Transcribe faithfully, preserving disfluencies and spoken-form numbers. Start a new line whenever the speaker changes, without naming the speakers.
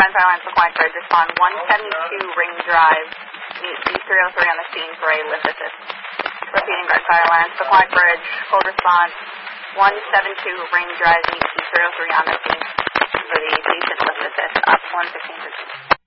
Grand Fire Alliance Laquag Bridge, respond one seventy-two Ring Drive, meet D three oh three on the scene for a lift assist. Repeating Grand Fire Alliance Laquag Bridge, cold response one seventy-two Ring Drive, meet D three oh three on the scene for the patient lift assist, up one fifteen.